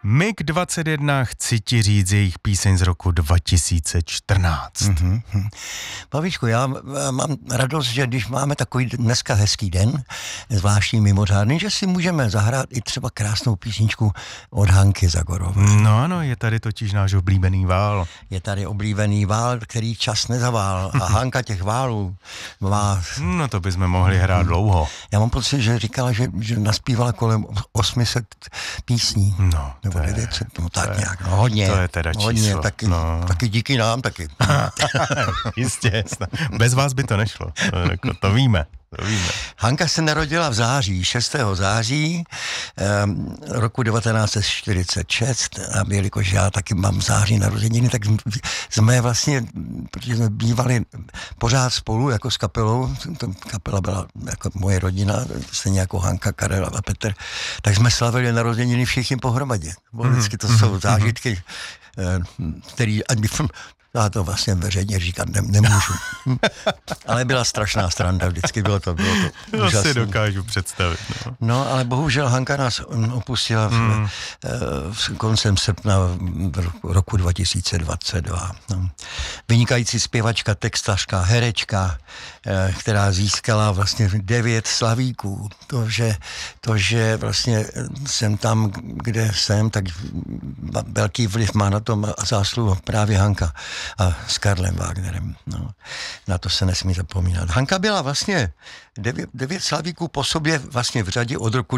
MiG 21 chci ti říct jejich píseň z roku 2014. Pavičku, já mám radost, že když máme takový dneska hezký den, zvláštní mimořádný, že si můžeme zahrát i třeba krásnou písničku od Hanky Zagorové. No ano, je tady totiž náš oblíbený vál. Je tady oblíbený vál, který čas nezavál a Hanka těch válů má... No to bychom mohli hrát dlouho. Já mám pocit, že říkala, že naspívala kolem 800 písní. No, nebo 900, no tak nějak, no hodně. To je teda číslo. Hodně, taky díky nám, taky. Jistě, bez vás by to nešlo, to víme. Hanka se narodila v září, 6. září roku 1946 a jelikož já taky mám v září narozeniny, tak jsme vlastně, protože jsme bývali pořád spolu jako s kapelou, kapela byla jako moje rodina, stejně jako Hanka, Karel a Petr, tak jsme slavili narozeniny všichni pohromadě. Vždycky to jsou zážitky, který ani já to vlastně veřejně říkat nemůžu. Ale byla strašná sranda, vždycky bylo to úžasné. To si dokážu představit. No, ale bohužel Hanka nás opustila koncem srpna roku 2022. No. Vynikající zpěvačka, textařka, herečka, která získala vlastně 9 slavíků. To, že vlastně jsem tam, kde jsem, tak velký vliv má na tom a zásluhu právě Hanka a s Karlem Wagnerem. No, na to se nesmí zapomínat. Hanka byla vlastně 9 slavíků po sobě vlastně v řadě od roku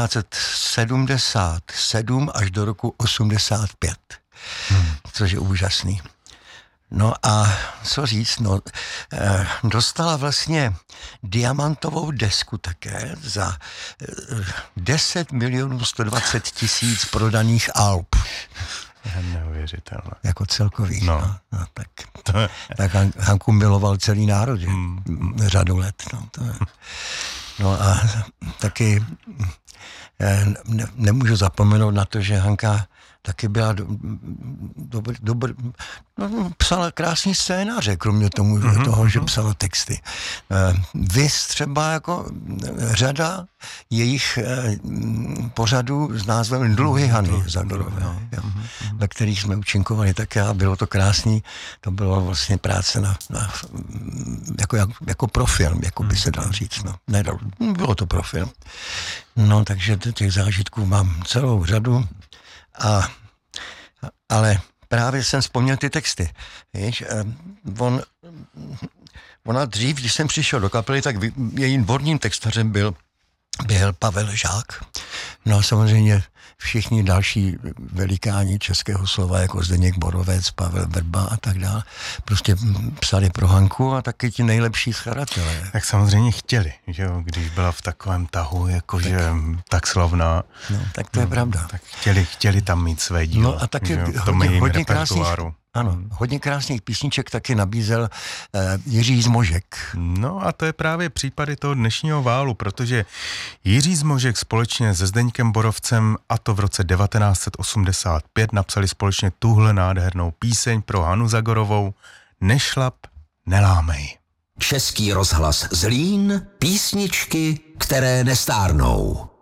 1977 až do roku 85. Což je úžasný. No a co říct, dostala vlastně diamantovou desku také za 10 120 000 prodaných alb. Neuvěřitelné. Jako celkový. No. Tak Hanku miloval celý národ, že? Řadu let. No a taky nemůžu zapomenout na to, že Hanka taky byla psala krásný scénáře, kromě toho, že psala texty. Vys třeba jako řada jejich pořadů s názvem Dluhy Hany Zagorové, ve kterých jsme účinkovali také a bylo to krásný. To bylo vlastně práce jako pro film, jako by se dal říct. Bylo to pro film. No, takže těch zážitků mám celou řadu. Ale právě jsem vzpomněl ty texty. Víš, ona dřív, když jsem přišel do kapely, tak jejím dvorním textařem byl Pavel Žák. No a samozřejmě všichni další velikáni českého slova, jako Zdeněk Borovec, Pavel Vrba a tak dále, prostě psali pro Hanku a taky ti nejlepší skladatelé. Tak samozřejmě chtěli, že jo, když byla v takovém tahu, jakože tak slavná. No, tak to je pravda. Tak chtěli tam mít své dílo. No a taky hodně krásných, ano, hodně krásných písniček taky nabízel Jiří Zmožek. No a to je právě případy toho dnešního válu, protože Jiří Zmožek společně se Zdeňkem Borovcem, a to v roce 1985, napsali společně tuhle nádhernou píseň pro Hanu Zagorovou Nešlap, nelámej. Český rozhlas Zlín, písničky, které nestárnou.